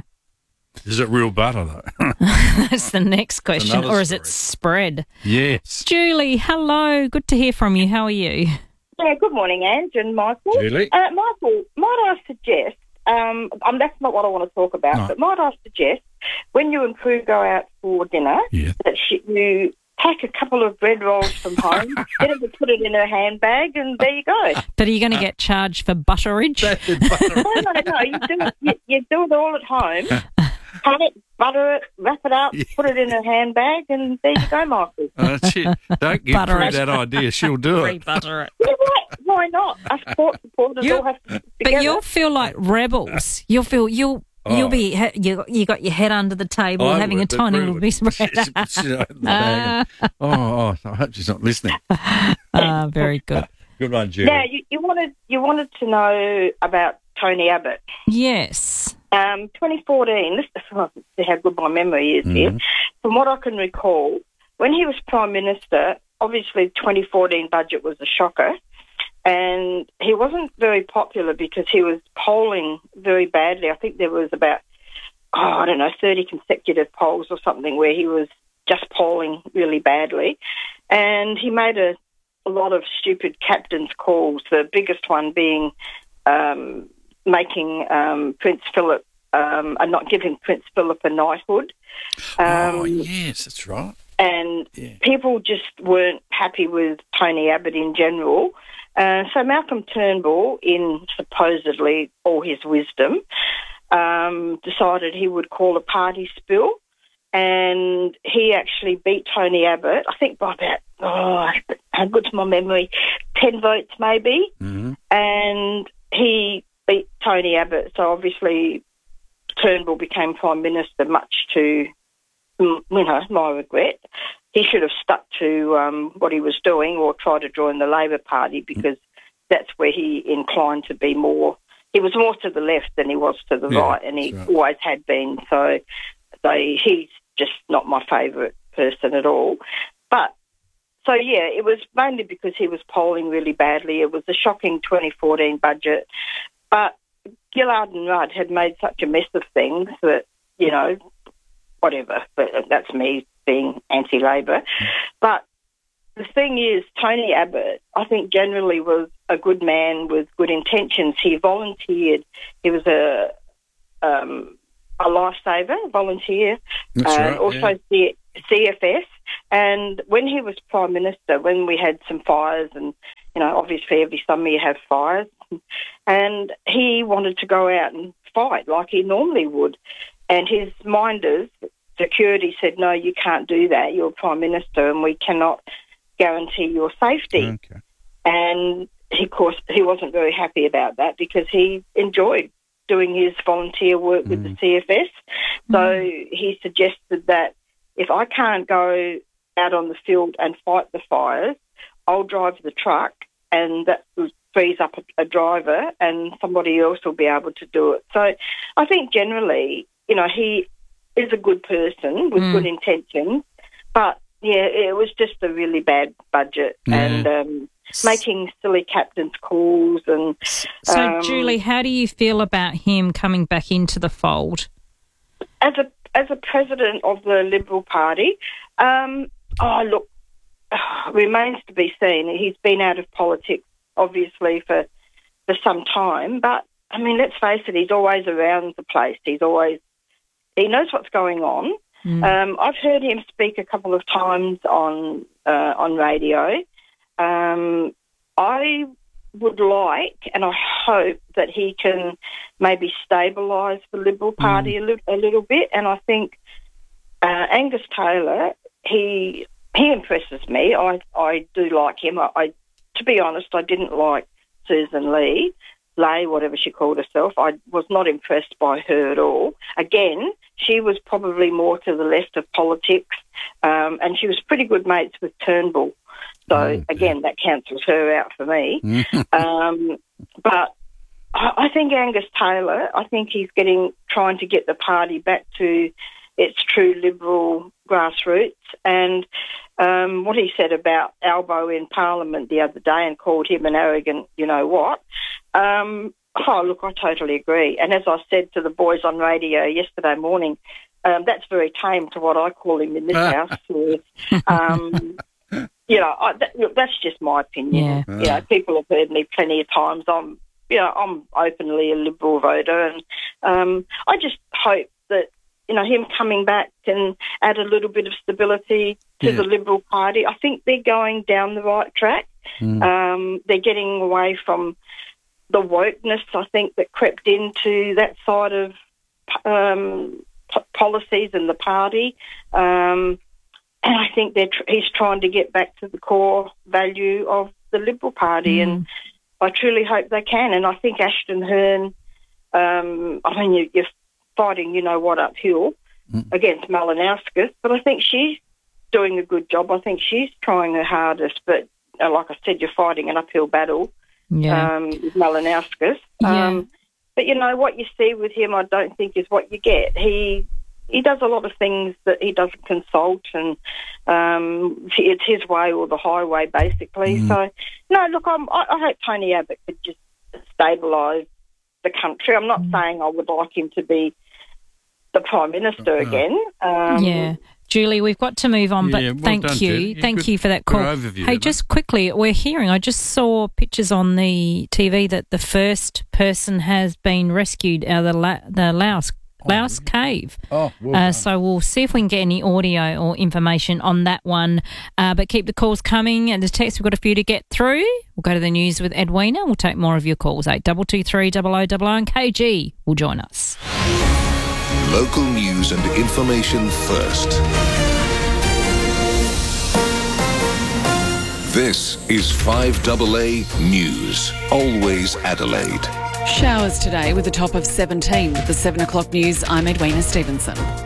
Is it real butter though? That's the next question. Another Or is it spread? Yes. Julie, hello. Good to hear from you. How are you? Yeah, good morning, Ange and Michael. Julie. Uh, Michael, might I suggest, um, um, that's not what I want to talk about, No. but might I suggest when you and Prue go out for dinner that she, you pack a couple of bread rolls from home, get her to put it in her handbag, and there you go. But are you going to get charged for butterage? no, no, no, you do, it, you, you do it all at home. Cut it, butter it, wrap it up, put it in her handbag, and there you go, Michael. Oh, shit. Don't give Butter Prue it. that idea. She'll do it. Butter it. Yeah, why, why not? Us sport supporters You- all have to But together. you'll feel like rebels. You'll feel you'll Oh. you'll be he- you you got your head under the table I having would, a but tiny Prue little would. piece of bread. She's- she's out in the bag and- oh, oh, I hope she's not listening. Ah, very good. Good one, Julie. Now, you, you wanted you wanted to know about Tony Abbott. Yes. Um, twenty fourteen, this is see how good my memory is here. Mhm. From what I can recall, when he was Prime Minister, obviously twenty fourteen budget was a shocker, and he wasn't very popular because he was polling very badly. I think there was about, oh, I don't know, thirty consecutive polls or something where he was just polling really badly. And he made a, a lot of stupid captain's calls, the biggest one being um, making um, Prince Philip, um, uh, not giving Prince Philip a knighthood. Um, oh, yes, that's right. and people just weren't happy with Tony Abbott in general. Uh, so Malcolm Turnbull, in supposedly all his wisdom, um, decided he would call a party spill, and he actually beat Tony Abbott, I think by about, oh, how good's my memory, ten votes maybe, Mm-hmm. and he beat Tony Abbott. So obviously Turnbull became Prime Minister, much to, mm, you know, my regret. He should have stuck to um, what he was doing or tried to join the Labor Party, because that's where he inclined to be more. He was more to the left than he was to the Yeah, right, and he that's right. always had been. So they, he's just not my favourite person at all. But so, yeah, it was mainly because he was polling really badly. It was a shocking twenty fourteen budget. But Gillard and Rudd had made such a mess of things that, you know, whatever. But that's me being anti-Labor. But the thing is, Tony Abbott, I think, generally was a good man with good intentions. He volunteered. He was a um, a lifesaver, volunteer. That's uh, right, also yeah. C- CFS. And when he was Prime Minister, when we had some fires, and, you know, obviously every summer you have fires, and he wanted to go out and fight like he normally would. And his minders, security, said, no, you can't do that. You're Prime Minister and we cannot guarantee your safety. Okay. And, he, of course, he wasn't very happy about that because he enjoyed doing his volunteer work with the C F S. So he suggested that if I can't go out on the field and fight the fires, I'll drive the truck, and that frees up a, a driver and somebody else will be able to do it. So I think generally, you know, he is a good person with Mm. good intentions, but, yeah, it was just a really bad budget Yeah. and um, making silly captain's calls. And So, um, Julie, how do you feel about him coming back into the fold? As a as a president of the Liberal Party, um, oh, look, remains to be seen. He's been out of politics, obviously, for, for some time. But, I mean, let's face it, he's always around the place. He's always, he knows what's going on. Mm. Um, I've heard him speak a couple of times on, uh, on radio. Um, I would like, and I hope that he can maybe stabilise the Liberal Party a, li- a little bit. And I think uh, Angus Taylor, he he impresses me. I I do like him. I, I to be honest, I didn't like Susan Lee, Lay, whatever she called herself. I was not impressed by her at all. Again, she was probably more to the left of politics, um, and she was pretty good mates with Turnbull. So, again, that cancels her out for me. um, but I, I think Angus Taylor, I think he's getting trying to get the party back to its true Liberal grassroots. And um, what he said about Albo in Parliament the other day and called him an arrogant you-know-what, um, oh, look, I totally agree. And as I said to the boys on radio yesterday morning, um, that's very tame to what I call him in this house. Um You know, I, that, look, that's just my opinion. Yeah. You know, people have heard me plenty of times. I'm, you know, I'm openly a Liberal voter, and um, I just hope that, you know, him coming back can add a little bit of stability to Yeah. the Liberal Party. I think they're going down the right track. Mm. Um, they're getting away from the wokeness, I think, that crept into that side of um, p- policies in the party. Um And I think they're tr- he's trying to get back to the core value of the Liberal Party, Mm. and I truly hope they can. And I think Ashton Hearn, um, I mean, you, you're fighting, you know what, uphill Mm. against Malinauskas, but I think she's doing a good job. I think she's trying her hardest, but uh, like I said, you're fighting an uphill battle Yeah. um, with Malinauskas. Yeah. Um, but, you know, what you see with him I don't think is what you get. He... He does a lot of things that he doesn't consult, and um, it's his way or the highway, basically. Mm. So, no, look, I'm, I, I hope Tony Abbott could just stabilise the country. I'm not Mm. saying I would like him to be the Prime Minister again. Um, yeah. Julie, we've got to move on, but Yeah, well thank done, you. Julie. Yeah, Thank good- you for that good call. overview Hey, of just quickly, we're hearing, I just saw pictures on the T V that the first person has been rescued out of the, La- the Laos Laos cave. Oh, well uh, done. so we'll see if we can get any audio or information on that one. Uh, but keep the calls coming, and the text, we've got a few to get through. We'll go to the news with Edwina. We'll take more of your calls. eight two two three, double oh double oh, and K G will join us. Local news and information first. This is five A A News. Always Adelaide. Showers today with a top of seventeen. With the seven o'clock news, I'm Edwina Stevenson. Access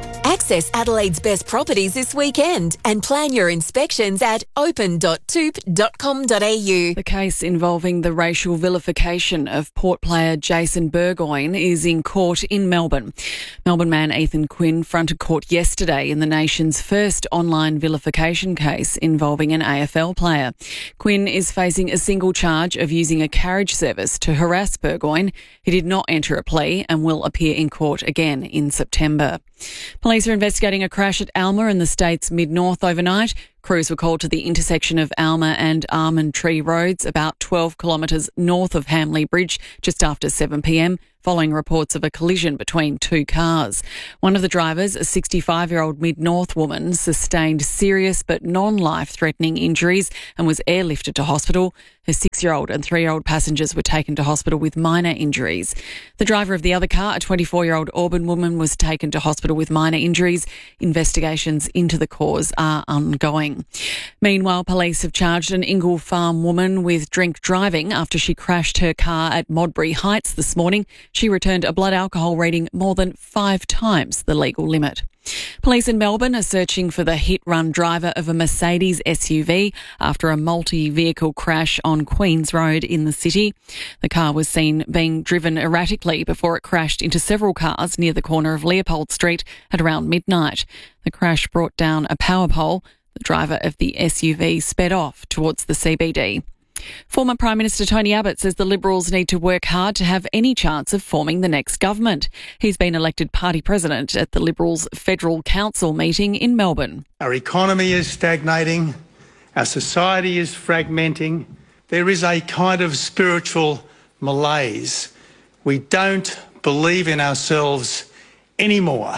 Access Adelaide's best properties this weekend and plan your inspections at open dot toop dot com dot a u. The case involving the racial vilification of Port player Jason Burgoyne is in court in Melbourne. Melbourne man Ethan Quinn fronted court yesterday in the nation's first online vilification case involving an A F L player. Quinn is facing a single charge of using a carriage service to harass Burgoyne. He did not enter a plea and will appear in court again in September. Police are investigating a crash at Alma in the state's mid-north overnight. Crews were called to the intersection of Alma and Almond Tree Roads, about twelve kilometres north of Hamley Bridge, just after seven p m, following reports of a collision between two cars. One of the drivers, a sixty-five-year-old mid-north woman, sustained serious but non-life-threatening injuries and was airlifted to hospital. Her six-year-old and three-year-old passengers were taken to hospital with minor injuries. The driver of the other car, a twenty-four-year-old Auburn woman, was taken to hospital with minor injuries. Investigations into the cause are ongoing. Meanwhile, police have charged an Ingle Farm woman with drink driving after she crashed her car at Modbury Heights this morning. She returned a blood alcohol reading more than five times the legal limit. Police in Melbourne are searching for the hit-run driver of a Mercedes S U V after a multi-vehicle crash on Queens Road in the city. The car was seen being driven erratically before it crashed into several cars near the corner of Leopold Street at around midnight. The crash brought down a power pole. The driver of the S U V sped off towards the C B D. Former Prime Minister Tony Abbott says the Liberals need to work hard to have any chance of forming the next government. He's been elected party president at the Liberals' Federal Council meeting in Melbourne. Our economy is stagnating. Our society is fragmenting. There is a kind of spiritual malaise. We don't believe in ourselves anymore.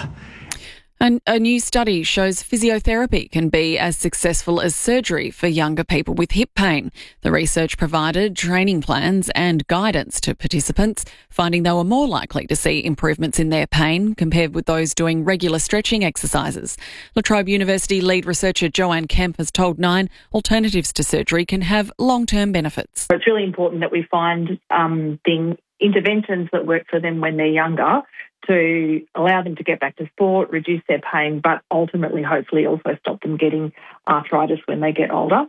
And a new study shows physiotherapy can be as successful as surgery for younger people with hip pain. The research provided training plans and guidance to participants, finding they were more likely to see improvements in their pain compared with those doing regular stretching exercises. La Trobe University lead researcher Joanne Kemp has told Nine alternatives to surgery can have long-term benefits. It's really important that we find um, things, interventions that work for them when they're younger, to allow them to get back to sport, reduce their pain, but ultimately, hopefully, also stop them getting arthritis when they get older.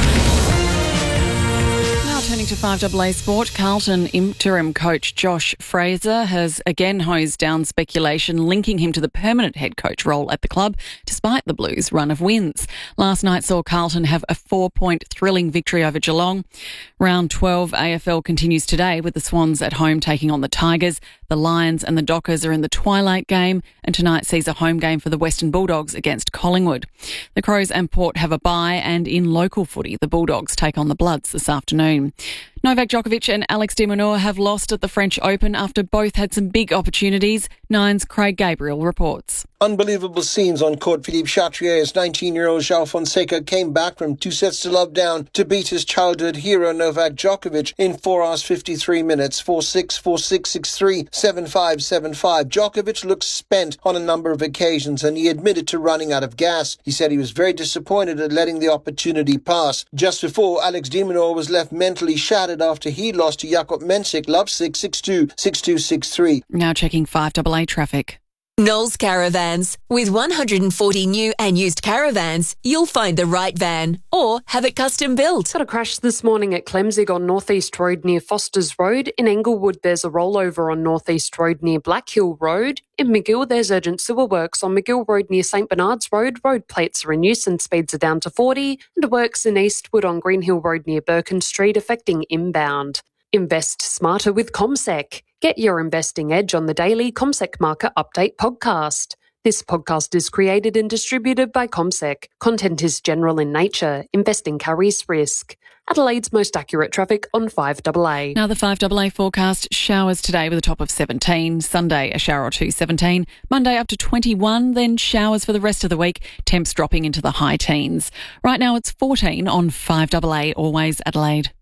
Now turning to five A A Sport, Carlton interim coach Josh Fraser has again hosed down speculation linking him to the permanent head coach role at the club, despite the Blues' run of wins. Last night saw Carlton have a four-point thrilling victory over Geelong. Round twelve A F L continues today with the Swans at home taking on the Tigers. The Lions and the Dockers are in the twilight game, and tonight sees a home game for the Western Bulldogs against Collingwood. The Crows and Port have a bye, and in local footy, the Bulldogs take on the Bloods this afternoon. Novak Djokovic and Alex de Minaur have lost at the French Open after both had some big opportunities. Nine's Craig Gabriel reports. Unbelievable scenes on court. Philippe Chatrier's nineteen-year-old João Fonseca came back from two sets to love down to beat his childhood hero Novak Djokovic in four hours fifty-three minutes, four six, four six, six three, seven five, seven five. Djokovic looked spent on a number of occasions and he admitted to running out of gas. He said he was very disappointed at letting the opportunity pass. Just before, Alex de Minaur was left mentally shattered after he lost to Jakub Mensik, love six, six two, six two, six three. Now checking five A A traffic. Knowles Caravans. With one hundred forty new and used caravans, you'll find the right van or have it custom built. Got a crash this morning at Clemzig on North East Road near Foster's Road. In Englewood, there's a rollover on North East Road near Black Hill Road. In McGill, there's urgent sewer works on McGill Road near St Bernard's Road. Road plates are in use and speeds are down to forty. And works in Eastwood on Green Hill Road near Birkin Street affecting inbound. Invest smarter with CommSec. Get your investing edge on the daily CommSec Market Update podcast. This podcast is created and distributed by CommSec. Content is general in nature. Investing carries risk. Adelaide's most accurate traffic on five A A. Now the five A A forecast, showers today with a top of seventeen. Sunday, a shower or two, seventeen. Monday up to twenty-one, then showers for the rest of the week. Temps dropping into the high teens. Right now it's fourteen on five A A, always Adelaide.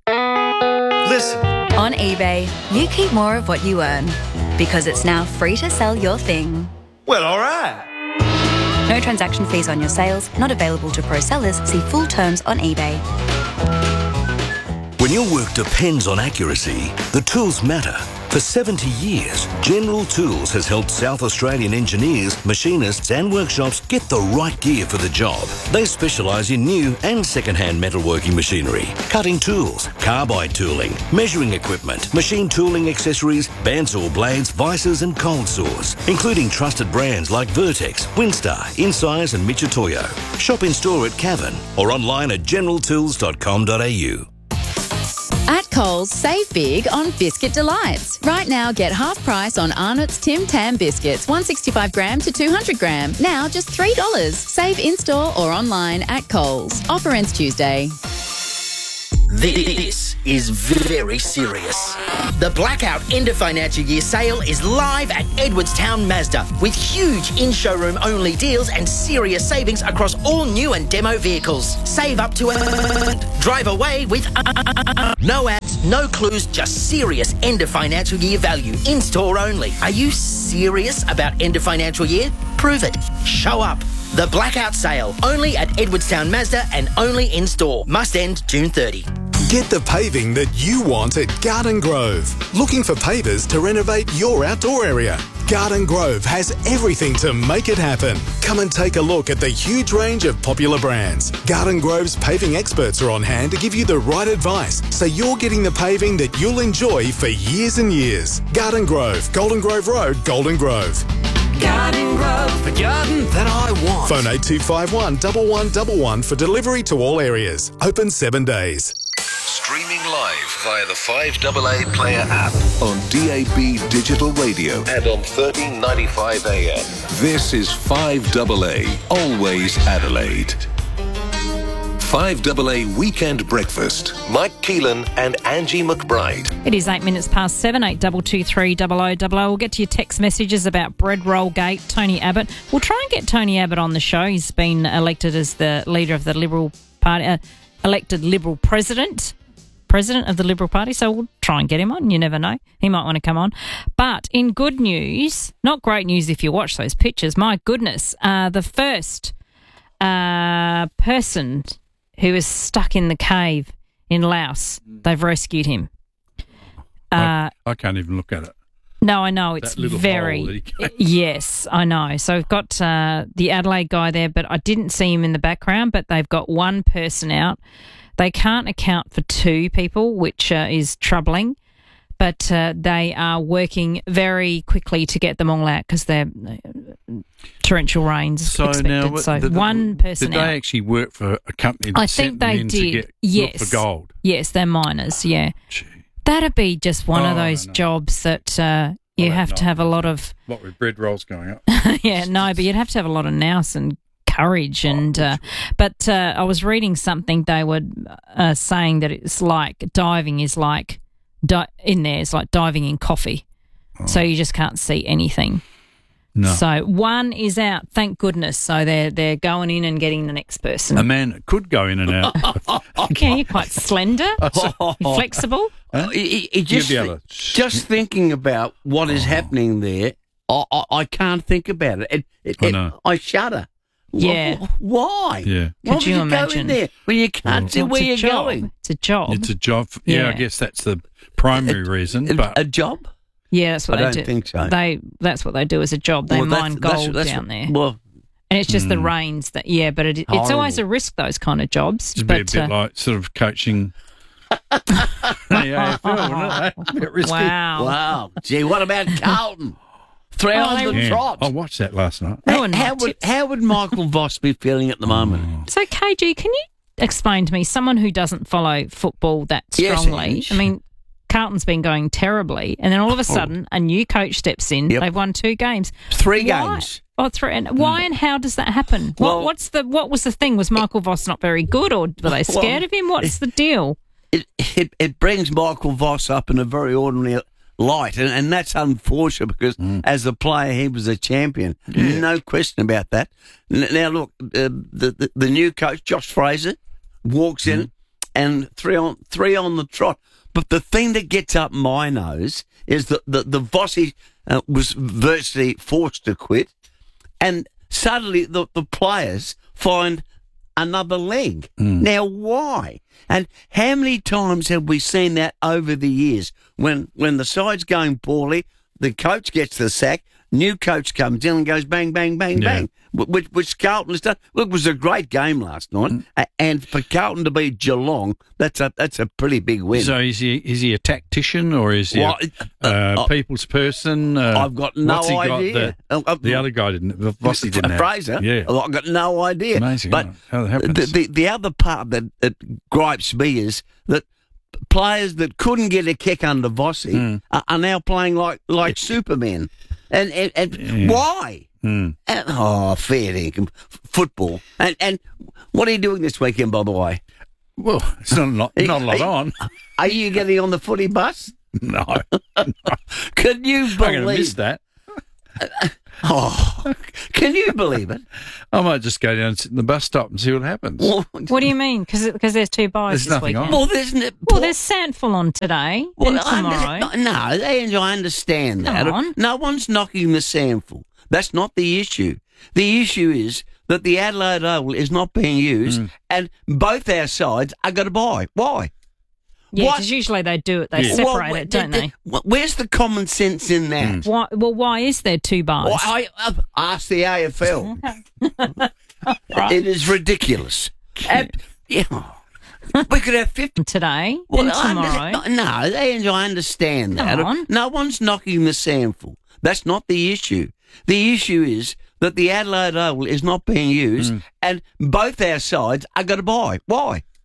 Listen. On eBay, you keep more of what you earn because it's now free to sell your thing. Well, all right. No transaction fees on your sales, not available to pro sellers. See full terms on eBay. When your work depends on accuracy, the tools matter. For seventy years, General Tools has helped South Australian engineers, machinists and workshops get the right gear for the job. They specialise in new and second-hand metalworking machinery, cutting tools, carbide tooling, measuring equipment, machine tooling accessories, bandsaw blades, vices and cold saws, including trusted brands like Vertex, Winstar, Insize and Michitoyo. Shop in store at Cavan or online at general tools dot com dot a u. At Coles, save big on Biscuit Delights. Right now, get half price on Arnott's Tim Tam biscuits, one hundred sixty-five gram to two hundred gram. Now just three dollars. Save in-store or online at Coles. Offer ends Tuesday. This is very serious. The Blackout End of Financial Year sale is live at Edwardstown Mazda with huge in-showroom only deals and serious savings across all new and demo vehicles. Save up to a... Drive away with... No ads, no clues, just serious end of financial year value. In-store only. Are you serious about end of financial year? Prove it. Show up. The Blackout Sale, only at Edwardstown Mazda and only in-store. Must end June thirtieth. Get the paving that you want at Garden Grove. Looking for pavers to renovate your outdoor area? Garden Grove has everything to make it happen. Come and take a look at the huge range of popular brands. Garden Grove's paving experts are on hand to give you the right advice so you're getting the paving that you'll enjoy for years and years. Garden Grove, Golden Grove Road, Golden Grove. Garden Grove, the garden that I want. Phone eight two five one, one one one one for delivery to all areas. Open seven days. Streaming live via the five A A Player app on D A B Digital Radio and on thirteen ninety-five A M. This is five A A, always Adelaide. five A A Weekend Breakfast. Mike Keelan and Angie McBride. It is eight minutes past seven, eight two two three double oh double oh. We'll get to your text messages about bread roll gate, Tony Abbott. We'll try and get Tony Abbott on the show. He's been elected as the leader of the Liberal Party, uh, elected Liberal president. President of the Liberal Party, so we'll try and get him on. You never know. He might want to come on. But in good news, not great news if you watch those pictures, my goodness, uh, the first uh, person who is stuck in the cave in Laos, they've rescued him. Uh, I, I can't even look at it. No, I know. It's That little very... hole that he goes. Yes, I know. So we've got uh, the Adelaide guy there, but I didn't see him in the background, but they've got one person out. They can't account for two people, which uh, is troubling, but uh, they are working very quickly to get them all out because they're uh, torrential rains So expected. now, so the, the, one person did out. they actually work for a company that I sent think them they in did. to get, yes. look for gold? Yes, they're miners, yeah. That'd be just one Oh, of those jobs that uh, you Well, have not. to have a lot of... What with bread rolls going up? yeah, no, but you'd have to have a lot of nous and courage. And uh, But uh, I was reading something, they were uh, saying that it's like diving is like, di- in there, it's like diving in coffee. So you just can't see anything. No. So one is out, thank goodness. So they're they're going in and getting the next person. A man could go in and out. Yeah, you're quite slender, you're flexible. Huh? It, it just, You'd be able to- just thinking about what is happening there, I, I, I can't think about it. It, it, I it- know. I shudder. Yeah. Wh- Why? Yeah. Why Could would you you, go imagine? in there when you can't Well, see Well, where it's you're a job. going? It's a job. It's a job. Yeah, Yeah. I guess that's the primary reason. But A job? Yeah, that's what I they don't do. think so. They that's what they do as a job. They Well, that's- mine that's- gold that's down what- there, Well, and it's just the Mm. rains that. Yeah, but it, it's Horrible. always a risk. Those kind of jobs. it'd be a but bit uh, like sort of coaching the A F L, wouldn't it? A bit risky. wow, wow. Gee, what about Carlton? Three Oh, on the they- Yeah. trot. I watched that last night. They How, were not how would tips. how would Michael Voss be feeling at the moment? So K G, can you explain to me, someone who doesn't follow football that Yes, strongly? Ange. I mean, Carlton's been going terribly, and then all of a sudden, a new coach steps in. Yep. They've won two games, Three Why? games. Oh, three. And why and how does that happen? Well- what, what's the what was the thing? Was Michael Voss not very good, or were they scared Well, of him? What's the deal? It, it it brings Michael Voss up in a very ordinary light, and, and that's unfortunate because as a player he was a champion, no question about that. N- Now look, uh, the, the the new coach Josh Fraser walks in and three on three on the trot. But the thing that gets up my nose is that the the Vossi uh, was virtually forced to quit, and suddenly the the players find another leg. Now, why? And how many times have we seen that over the years? When when the side's going poorly, the coach gets the sack, new coach comes in and goes bang, bang, bang, Yeah. bang, wh- which, which Carlton has done. Look, it was a great game last night, a- and for Carlton to beat Geelong, that's a that's a pretty big win. So is he is he a tactician or is he Well, a uh, uh, people's person? Uh, I've got no what's he got idea. that Uh, uh, the other guy didn't. Vossi didn't have. Fraser, Yeah. I've got no idea. Amazing, But right, how that the, happens. the the other part that, that gripes me is that players that couldn't get a kick under Vossi Mm. are, are now playing like like Supermen, and and, and Yeah. why? Mm. And, oh, fair dinkum. F- football. And and what are you doing this weekend, by the way? Well, it's not a lot, not a lot Are- on. Are you getting on the footy bus? No. Can you I'm going to believe miss that. Oh, can you believe it? I might just go down and sit in the bus stop and see what happens. What do you mean? Because there's two buys There's this nothing weekend. on. Well, there's n- Well, there's Sandful on today Well, and I tomorrow. under- no, Ange, I understand Come that. on. No one's knocking the sample. That's not the issue. The issue is that the Adelaide Oval is not being used, Mm. and both our sides are going to buy. Why? Yeah, What- because usually they do it. They Yeah. separate Well, it, don't the- they? the- Where's the common sense in that? Why, well, why is there two buys? Well, I, I asked the A F L. It is ridiculous. Ab- yeah. We could have fifty today well, and I tomorrow. under- no, Ange, I understand that. Come on. No one's knocking the sample. That's not the issue. The issue is that the Adelaide Oval is not being used, Mm. and both our sides are going to buy. Why?